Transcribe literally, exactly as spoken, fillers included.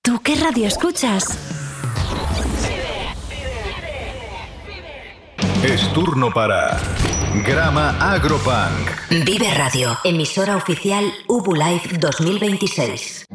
¿Tú qué radio escuchas? Es turno para Grama Agropunk. Vive Radio, emisora oficial Ubu Live dos mil veintiséis.